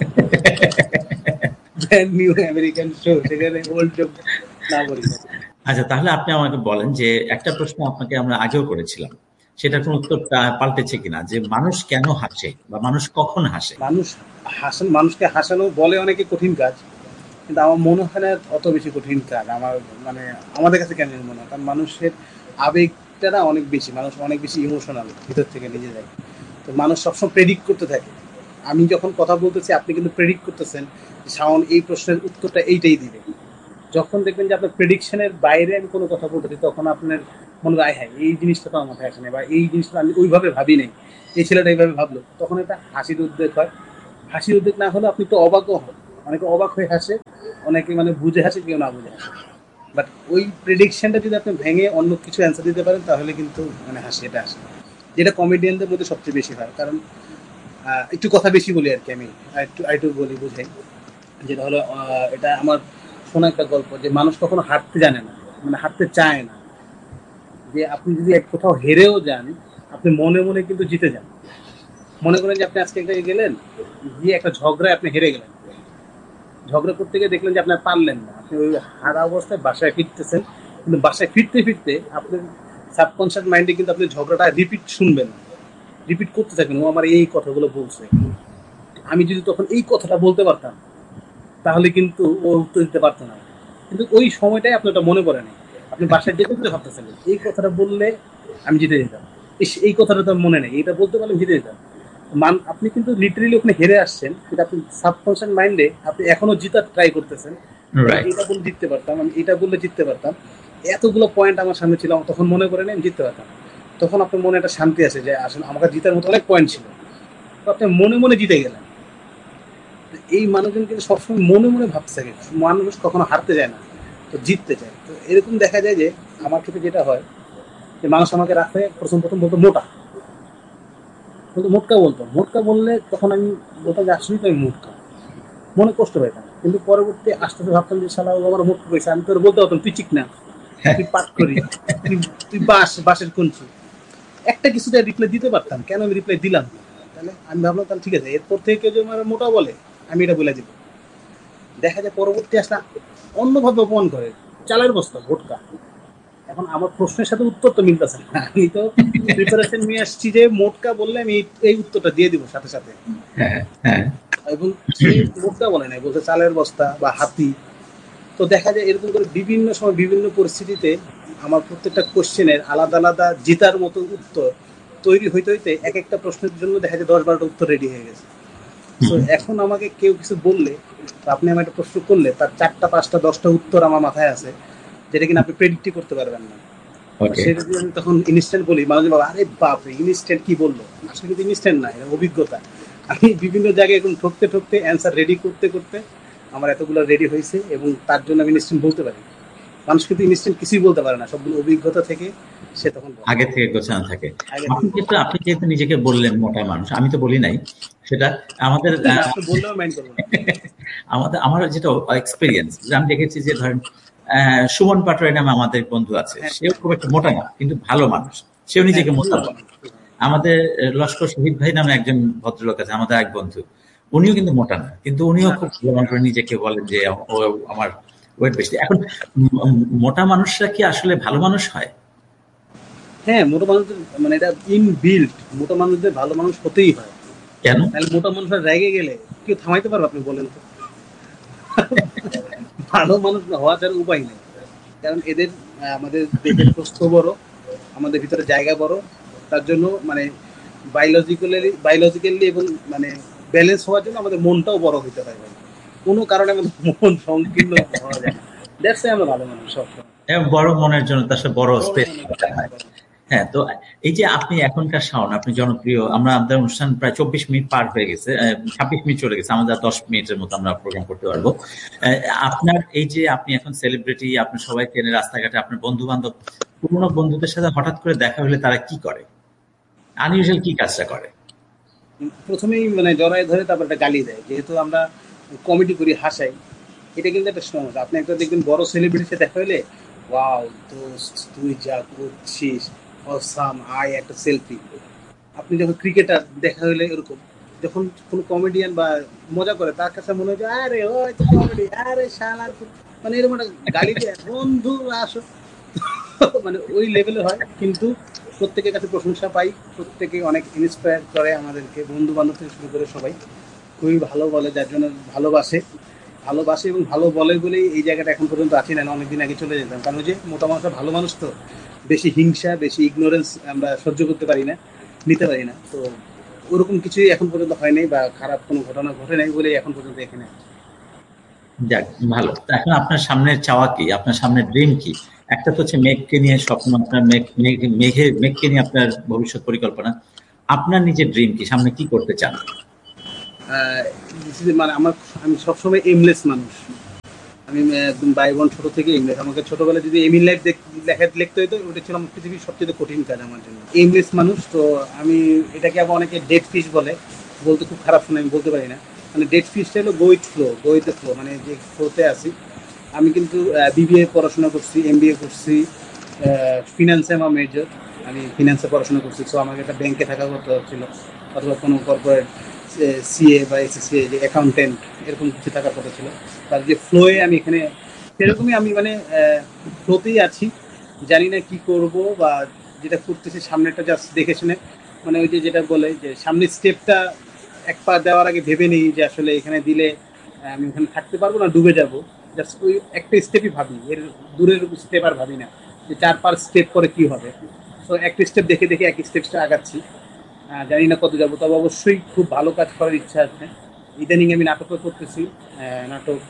ব্র্যান্ড নিউ আমেরিকান শো, সেখানে ওল্ড না বলি। আচ্ছা, তাহলে আপনি আমাকে বলেন যে একটা প্রশ্ন আপনাকে আমরা আগেও করেছিলাম, সেটার কোন উত্তর পাল্টেছে কিনা, যে মানুষ কেন হাসে বা মানুষ কখন হাসে? মানুষ হাসান, মানুষকে হাসানো বলে অনেকে কঠিন কাজ, কিন্তু আমার মনে হয় না অত বেশি কঠিন কাজ। আমার মানে আমাদের কাছে কেন মনে হয়, কারণ মানুষের আবেগটা না অনেক বেশি, মানুষ অনেক বেশি ইমোশনাল ভিতর থেকে নিজে যায়। তো মানুষ সবসময় প্রেডিক্ট করতে থাকে। আমি যখন কথা বলতেছি, আপনি কিন্তু প্রেডিক্ট করতেছেন যে শাওন এই প্রশ্নের উত্তরটা এইটাই দিবে। যখন দেখবেন যে আপনার প্রেডিকশনের বাইরে আমি কোনো কথা বলতেছি, তখন আপনার মনে হয় হ্যাঁ এই জিনিসটা তো আমার মাথায় আসে না, বা এই জিনিসটা আমি ওইভাবে ভাবি নাই, এই ছেলেটা এইভাবে ভাবলো, তখন একটা হাসির উদ্বেগ হয়। হাসির উদ্বেগ না হলে আপনি তো অবাকও হন, অনেকে অবাক হয়ে হাসে, অনেকে মানে বুঝে হাসে, কেউ না বুঝে হাসে। বাট ওই প্রেডিকশনটা যদি আপনি ভেঙে অন্য কিছু অ্যান্সার দিতে পারেন, তাহলে কিন্তু মানে হাসি এটা আসে, যেটা কমেডিয়ানদের মধ্যে সবচেয়ে বেশি হয়। কারণ একটু কথা বেশি বলি আর কি, আমি একটু একটু বলি বুঝাই, যেটা হলো এটা আমার শোনা একটা গল্প, যে মানুষ কখনো হাঁটতে জানে না, মানে হাঁটতে চায় না। যে আপনি যদি এক কোথাও হেরেও যান, আপনি মনে মনে কিন্তু জিতে যান। মনে করেন যে আপনি আজকে একটা গেলেন, গিয়ে একটা ঝগড়ায় আপনি হেরে গেলেন, ঝগড়া করতে গিয়ে দেখলেন যে আপনার পারলেন না, আপনি ওই হারা অবস্থায় বাসায় ফিরতেছেন, কিন্তু বাসায় ফিরতে ফিরতে আপনার সাবকনশিয়াস মাইন্ডে কিন্তু আপনি ঝগড়াটা রিপিট শুনবেন, রিপিট করতে থাকবেন, ও আমার এই কথাগুলো বলছে, আমি যদি তখন এই কথাটা বলতে পারতাম তাহলে কিন্তু ও উত্তর দিতে পারতো না। কিন্তু ওই সময়টাই আপনি ওটা মনে পড়ে না, আপনি বাসায় যেতে যেতে ভাবতেছেন এই কথাটা বললে আমি জিতে যেতাম, এই কথাটা তো মনে নেই, এটা বলতে পারলে জিতে যেতাম। মান আপনি কিন্তু লিটারেলি ওখানে হেরে আসছেন, কিন্তু আপনি সাবকনশিয়াস মাইন্ডে আপনি এখনো জিতার ট্রাই করতেছেন, এটা বলে জিততে পারতাম, আমি এটা বললে জিততে পারতাম, এতগুলো পয়েন্ট আমার সামনে ছিল, তখন মনে করে নেই জিততে পারতাম। তখন আপনার মনে একটা শান্তি আছে যে আসলে আমাকে জিতার মতো অনেক পয়েন্ট ছিল, তো আপনি মনে মনে জিতে গেলেন। এই মানুষজন কিন্তু সবসময় মনে মনে ভাবতে থাকে, মানুষ কখনো হারতে যায় না, তো জিততে চায়। তো এরকম দেখা যায় যে আমার ক্ষেত্রে যেটা হয়, যে মানুষ আমাকে রাখতে প্রথম প্রথম বলতো মোটা, কিন্তু মোটকা বলতো, মোটকা বললে তখন আমি বলতাম যে আসলেই তো আমি মোটকা, মনে কষ্ট পেতাম। কিন্তু পরবর্তী আস্তে আস্তে ভাবতাম যে শালা আমার মোটকা করেছে, আমি তোর বলতে পারতাম তুই চিক না, তুই পাট করি, তুই তুই বাস বাসের কোনছি, একটা কিছুতে রিপ্লাই দিতে পারতাম, কেন আমি রিপ্লাই দিলাম? তাহলে আমি ভাবলাম তাহলে ঠিক আছে, এরপর থেকে কেউ যদি আমার মোটা বলে আমি এটা বলে দিব। দেখা যায় পরবর্তী আসলে অন্যভাবে অপমান করে, চালের বস্তা, ভোটকা। এখন আমার প্রশ্নের সাথে উত্তর তো মিলতেছে না, আমি তো প্রিপারেশন নিয়ে আসছি যে মোটকা বললে আমি এই উত্তরটা দিয়ে দিব সাথে সাথে, এবং মোটকা বলে নাই, বলছে চালের বস্তা বা হাতি। তো দেখা যায় এরকম করে বিভিন্ন সময় বিভিন্ন পরিস্থিতিতে আমার প্রত্যেকটা কোশ্চেনের আলাদা আলাদা জেতার মতো উত্তর তৈরি হইতে হইতে এক একটা প্রশ্নের জন্য দেখা যায় দশ বারোটা উত্তর রেডি হয়ে গেছে। তো এখন আমাকে কেউ কিছু বললে, আপনি আমার একটা প্রশ্ন করলে, তার চারটা পাঁচটা দশটা উত্তর আমার মাথায় আছে, যেটা কিনা আপনি প্রেডিক্টই করতে পারবেন না। সেটা যদি আমি তখন ইনস্ট্যান্ট বলি, মানুষ বলে আরে বাপরে ইনস্ট্যান্ট কি বললো, আসলে কিন্তু ইনস্ট্যান্ট না, এটা অভিজ্ঞতা। আমি বিভিন্ন জায়গায় এখন ঠকতে ঠকতে অ্যান্সার রেডি করতে করতে আমার এতগুলো রেডি হয়েছে, এবং তার জন্য আমি ইনস্ট্যান্ট বলতে পারি। মানুষ কিন্তু ইনস্ট্যান্ট কিছুই বলতে পারে না, সবগুলো অভিজ্ঞতা থেকে সে তখন আগে থেকে গোছানো থাকে। আপনি যেহেতু আপনি যেহেতু নিজেকে বললেন মোটা মানুষ, আমি তো বলি নাই সেটা, আমাদের বললেও মাইন্ড করবো না। আমাদের আমার যেটা এক্সপিরিয়েন্স, আমি দেখেছি যে ধরেন সুমন পাটোয়ারি নামে আমাদের বন্ধু আছে, সেও খুব একটা মোটা না, কিন্তু ভালো মানুষ, সেও নিজেকে মোটা বলে। আমাদের লস্কর শহীদ ভাই নামে একজন ভদ্রলোক আছে, আমাদের এক বন্ধু, উনিও কিন্তু মোটা না, কিন্তু উনিও খুব ভালো করে নিজেকে বলেন যে আমার ওয়েট বেশি। এখন মোটা মানুষরা কি আসলে ভালো মানুষ হয়? হ্যাঁ, মোটা মানুষদের মানে এটা ইনবিল্ট, মোটা মানুষদের ভালো মানুষ হতেই হয়। কেন? তাহলে মোটা মানুষরা রেগে গেলে কেউ থামাইতে পারবে? আপনি বলেন তো। ভালো মানুষ হওয়া ছাড়া উপায় নেই। কারণ এদের আহ, আমাদের দেহের প্রস্থ বড়, আমাদের ভিতরে জায়গা বড়, তার জন্য মানে বায়োলজিক্যালি বায়োলজিক্যালি এবং মানে ব্যালেন্স হওয়ার জন্য আমাদের মনটাও বড় হতে হয় ভাই। কোনো কারণে আমাদের মন সংকীর্ণ হওয়া যায় না। দ্যাটস আমরা ভালো মানুষ সবসময়। হ্যাঁ, বড় মনের জন্য তার সাথে বড় বড় স্পেস মনে হয়। হ্যাঁ, তো এই যে আপনি এখনকার শাওন, আপনি জনপ্রিয়। আমরা আমাদের অনুষ্ঠান প্রায় চব্বিশ মিনিট পার হয়ে গেছে, ছাব্বিশ মিনিট চলে গেছে, আমাদের দশ মিনিটের মতো আমরা প্রোগ্রাম করতে পারবো। আপনার এই যে আপনি এখন সেলিব্রিটি, আপনি সবাই চেনে রাস্তাঘাটে, আপনার বন্ধু বান্ধব, পুরোনো বন্ধুদের সাথে হঠাৎ করে দেখা হলে তারা কি করে, আনইউজুয়াল কি কাজটা করে? প্রথমেই মানে জড়ায় ধরে তারপর একটা গালি দেয়, যেহেতু আমরা কমেডি করি, হাসাই। এটা কিন্তু একটা সমস্যা। আপনি একটা দেখবেন বড় সেলিব্রিটির সাথে দেখা হলে, ওয়াও দোস্ত তুই যা করছিস, অসাম, আয় একটা সেলফি। আপনি যখন ক্রিকেটার দেখা হলে এরকম, যখন কোনো কমেডিয়ান বা মজা করে তার কাছে মনে হয় যে আরে ওই তো কমেডি, আরে শালা, মানে এরকম একটা গালি দিয়ে বন্ধু আসো। মানে ওই লেভেলে হয়, কিন্তু প্রত্যেকের কাছে প্রশংসা পাই, প্রত্যেকে অনেক ইন্সপায়ার করে আমাদেরকে, বন্ধু বান্ধব থেকে শুরু করে সবাই খুবই ভালো বলে, যার জন্য ভালোবাসে ভালোবাসে এবং ভালো বলে বলেই এই জায়গাটা এখন পর্যন্ত আছি, না অনেকদিন আগে চলে যেতাম। কারণ ওই যে মোটা মানুষরা ভালো মানুষ তো, বেশি হিংসা বেশি ইগনোরেন্স আমরা সহ্য করতে পারি না, নিতে পারি না। তো ওরকম কিছুই এখন পর্যন্ত হয় নাই, বা খারাপ কোনো ঘটনা ঘটে নাই বলেই এখন পর্যন্ত এখানে। যাক, ভালো। তো এখন আপনার সামনের চাওয়া কি, আপনার সামনের ড্রিম কি? একটা তো হচ্ছে মেঘকে নিয়ে স্বপ্ন, আপনার মেঘ মেঘ- মেঘে মেঘকে নিয়ে আপনার ভবিষ্যৎ পরিকল্পনা। আপনার নিজের ড্রিম কি, সামনে কি করতে চান? আহ, মানে আমার, আমি সবসময় এমলেস মানুষ। আমি একদম বাই বোন ছোট থেকে এমলেস। আমাকে ছোটবেলায় যদি এম ইন লাইফ লেখা লিখতে হতো, ওটা ছিল আমার পৃথিবীর সবচেয়ে কঠিন কাজ আমার জন্য। এমলেস মানুষ তো আমি। এটাকে আবার অনেকে ডেড ফিশ বলে, বলতে খুব খারাপ শুনে, আমি বলতে পারি না। মানে ডেড ফিশটা হলো go with flow, go with flow, মানে যে ফ্লোতে আছি। আমি কিন্তু বিবিএ পড়াশোনা করছি, এমবিএ করছি, ফিনান্সে আমার মেজর। আমি ফিনান্সে পড়াশোনা করছি, সো আমাকে একটা ব্যাংকে থাকা করতে হচ্ছিল, অথবা কোনো কর্পোরেট সিএ বা এসএসসি, যে অ্যাকাউন্টেন্ট, এরকম কিছু থাকার কথা ছিল। তার যে ফ্লোয়ে আমি এখানে সেরকমই আমি মানে ফ্লোতেই আছি। জানি না কি করব, বা যেটা করতেছি সামনেটা জাস্ট দেখে শুনে, মানে ওই যে যেটা বলে যে সামনের স্টেপটা এক পা দেওয়ার আগে ভেবে নিই যে আসলে এখানে দিলে আহ, আমি ওখানে থাকতে পারবো না ডুবে যাব। জাস্ট ওই একটা স্টেপই ভাবি, এর দূরের স্টেপ আর ভাবি না যে চার পাঁচ স্টেপ পরে কি হবে। তো একটা স্টেপ দেখে দেখে এক স্টেপটা আগাচ্ছি। আহ, জানি না কত যাবো, তবে অবশ্যই খুব ভালো কাজ করার ইচ্ছা আছে। ইদানিং আমি নাটকও করতেছি, আহ, নাটক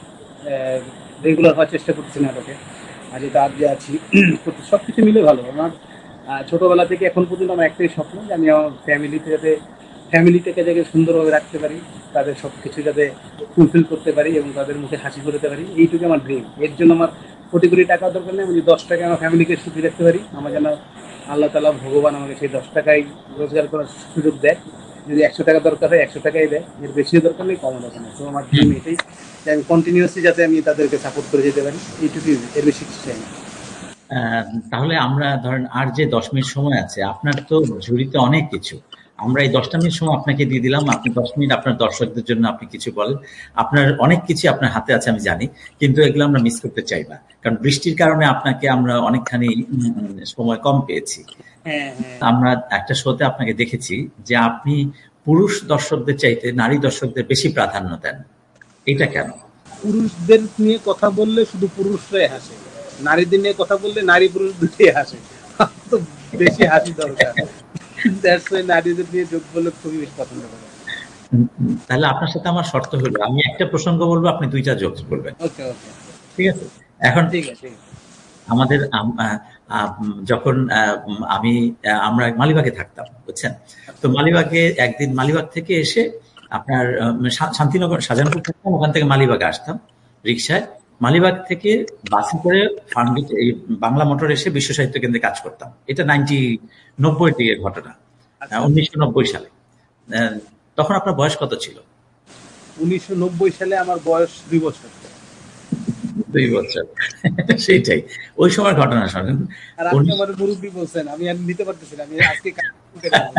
রেগুলার হওয়ার চেষ্টা করতেছি নাটকে। আর যেটা আজ যে আছি করতে, সব কিছু মিলে ভালো আমার। আহ, ছোটবেলা থেকে এখন পর্যন্ত আমার একটাই স্বপ্ন যে আমি আমার ফ্যামিলিতে যাতে ফ্যামিলিটাকে যাতে সুন্দরভাবে রাখতে পারি, তাদের সব কিছু যাতে ফুলফিল করতে পারি এবং তাদের মুখে হাসি করতে পারি, এইটুকু আমার ড্রিম। এর জন্য আমার কোটি কোটি টাকা দরকার নেই, আমি যদি দশ টাকা আমার ফ্যামিলিকে সুখী রাখতে পারি, আমার যেন আল্লাহ তালা ভগবান আমাকে সেই দশ টাকায় রোজগার করার সুযোগ দেয়। যদি একশো টাকা দরকার হয় একশো টাকাই দেয়, এর বেশিও দরকার নেই, কমও দরকার নেই। তো আমার ড্রিম এটাই যে আমি কন্টিনিউয়াসলি যাতে আমি তাদেরকে সাপোর্ট করে যেতে পারি, এইটুকুই, এর বেশি কিছু চাই না। আহ, তাহলে আমরা ধরেন আর যে দশ মিনিট সময় আছে, আপনার তো ঝুড়িতে অনেক কিছু। আমরা এই দশটা মিনিট সময় আপনাকে দিয়ে দিলাম, আপনি দশ মিনিট আপনার দর্শকদের জন্য আপনি কিছু বলেন। আপনার অনেক কিছু আপনার হাতে আছে আমি জানি, কিন্তু এগুলো আমরা মিস করতে চাই না, কারণ বৃষ্টির কারণে আপনাকে আমরা অনেকখানি উম, সময় কম পেয়েছি। হ্যাঁ হ্যাঁ। আমরা একটা শোতে আপনাকে দেখেছি যে আপনি পুরুষ দর্শকদের চাইতে নারী দর্শকদের বেশি প্রাধান্য দেন, এটা কেন? পুরুষদের নিয়ে কথা বললে শুধু পুরুষরাই হাসে, নারীদের নিয়ে কথা বললে নারী পুরুষ দুটোই হাসে। তো বেশি হাসি দরকার, দ্যাটস ওয়াই নারীদের নিয়ে যোগ বলে খুবই বেশি পছন্দ করে। উম, উম, তাহলে আপনার সাথে আমার শর্ত হলো, আমি একটা প্রসঙ্গ বলবো, আপনি দুইটা জোকস বলবেন, ওকে ওকে, ঠিক আছে? এখন ঠিক আছে ঠিক আছে। আমাদের আম- আহ, আহ, উম, যখন আহ, উম, আমি আহ, আমরা মালিবাগে থাকতাম, বুঝছেন? তো মালিবাগে একদিন মালিবাগ থেকে এসে আপনার আহ, শা- শান্তিনগর শাহজাহানপুর থাকতাম, ওখান থেকে মালিবাগে আসতাম রিক্সায়। মালিবাগ থেকে বাসে করে ফার্মগেট এই বাংলা মোটর এসে বিশ্ব সাহিত্য কেন্দ্রে কাজ করতাম। এটা নাইনটি নব্বই দিকের ঘটনা, আচ্ছা, উনিশশো নব্বই সালে। আহ, তখন আপনার বয়স কত ছিল? উনিশশো নব্বই সালে আমার বয়স দুই বছর। দুই বছর। সেইটাই, ওই সময় ঘটনা শোনেন। আর আপনি উনিশ- আমার মুরব্বী বলছেন, আমি আর নিতে পারতেছি না, আমি আজকে কাজ করে দেবো।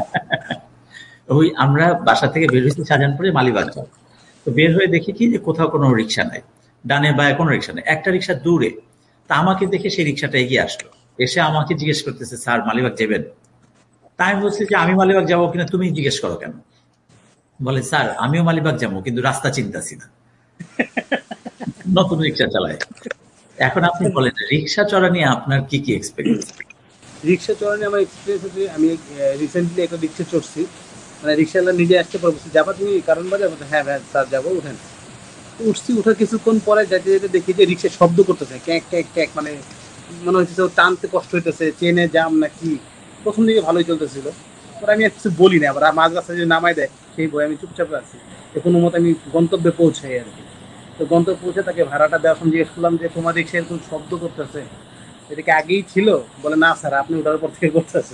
ওই আমরা বাসা থেকে বের হয়েছি শাহজাহানপুরে মালিবাগ যাব। তো বের হয়ে দেখি কি যে কোথাও কোনো রিক্সা নাই, ডানে বায়ে কোনো রিক্সা নেই, একটা রিক্সা দূরে। তা আমাকে দেখে সেই রিক্সাটা এগিয়ে আসলো, এসে আমাকে জিজ্ঞেস করতেছে, স্যার মালিবাগ যাবেন? তাই আমি বলছি যে আমি মালিবাগ যাবো কিনা তুমি জিজ্ঞেস করো কেন? বলে, স্যার আমিও মালিবাগ যাবো কিন্তু রাস্তা চিন্তাছি না, নতুন রিক্সা চালায়। এখন আপনি বলেন রিক্সা চড়া নিয়ে আপনার কি কি এক্সপেরিয়েন্স? রিক্সা চড়ানো আমার এক্সপিরিয়েন্স হচ্ছে, আমি রিসেন্টলি একটা রিক্সা চড়ছি, মানে রিক্সাওয়ালা নিজে আসতে পারবো, যাবা তুমি কারণ বাজার? হ্যাঁ হ্যাঁ স্যার যাবো, উঠেন। উঠছি, উঠার কিছুক্ষণ পরে যেতে যেতে দেখি যে রিক্সা শব্দ করতেছে, ক্যাক ক্যাক ক্যাক, মানে মনে হচ্ছে টানতে কষ্ট হইতেছে, চেনে জাম না কি। প্রথম দিকে ভালোই চলতেছিল, পরে আমি আর কিছু বলি না, আবার মাঝ রাস্তায় যদি নামাই দেয় সেই বই আমি চুপচাপ আছি। তো কোনো মতো আমি গন্তব্যে পৌঁছাই আর কি। তো গন্তব্যে পৌঁছে তাকে ভাড়াটা দেওয়ার সময় জিজ্ঞেস করলাম যে তোমার রিক্সা এরকম শব্দ করতেছে, এটা কি আগেই ছিল? বলে, না স্যার আপনি ওঠার পর থেকে করতেছে।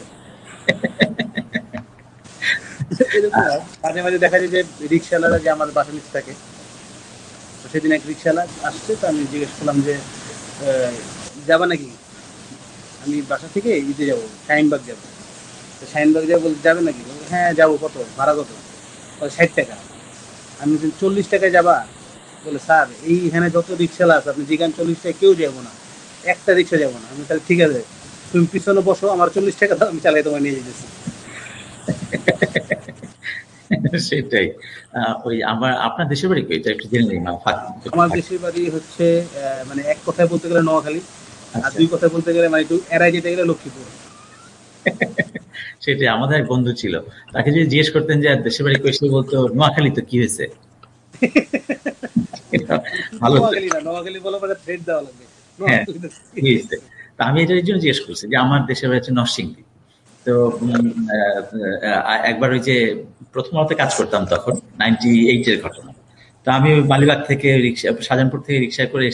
এরকম হয়। মাঝে মাঝে দেখা যায় যে রিক্সাওয়ালারা যে আমার বাসা নিচে থাকে, তো সেদিন এক রিক্সাওয়ালা আসছে, তো আমি জিজ্ঞেস করলাম যে যাবা নাকি? আমি বাসা থেকে ঈদে যাবো, শাহিনবাগ যাবো। তো শাহিনবাগ যাবো, বলতে যাবে নাকি? হ্যাঁ যাবো। কত ভাড়া? কত? ষাট টাকা। আমি চল্লিশ টাকায় যাবা? বলে, স্যার এইখানে যত রিক্সাওয়ালা আছে আপনি যেখানে চল্লিশ টাকা কেউ যাবো না, একটা রিক্সা যাবো না। আমি তাহলে ঠিক আছে, তুমি পিছনে বসো, আমার চল্লিশ টাকা দাও, আমি চালাই তোমায় নিয়ে যেতেছি। সেটাই। ওই আমার আপনার দেশের বাড়ি কই, এটা একটু জেনে নিই। আমার দেশের বাড়ি হচ্ছে মানে এক কথায় বলতে গেলে নোয়াখালী, আর দুই কথায় বলতে গেলে মানে একটু এড়াই যেতে গেলে লক্ষ্মীপুর। সেটাই। আমাদের এক বন্ধু ছিল, তাকে যদি জিজ্ঞেস করতেন যে দেশের বাড়ি কই, সে বলতো নোয়াখালী। তো কি হয়েছে? ভালো। নোয়াখালী না, নোয়াখালী বলা পরে থ্রেড দেওয়া লাগবে। হ্যাঁ, আমি এটার জন্য জিজ্ঞেস করছি যে আমার দেশের বাড়ি হচ্ছে নরসিংদী। তো একবার ওই যে প্রথম আলোতে কাজ করতাম তখন, নাইনটি এইট এর ঘটনা। তো আমি মালিবাগ থেকে রিক্সা, শাহজাহানপুর থেকে রিক্সায় করে